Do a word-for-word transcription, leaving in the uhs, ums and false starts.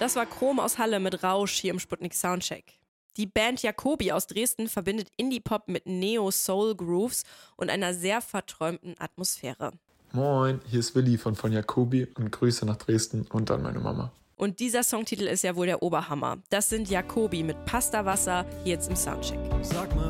Das war Chrom aus Halle mit Rausch hier im Sputnik Soundcheck. Die Band Jacobi aus Dresden verbindet Indie-Pop mit Neo-Soul-Grooves und einer sehr verträumten Atmosphäre. Moin, hier ist Willi von von Jacobi und Grüße nach Dresden und an meine Mama. Und dieser Songtitel ist ja wohl der Oberhammer. Das sind Jacobi mit Pasta Wasser, hier jetzt im Soundcheck. Sag mal,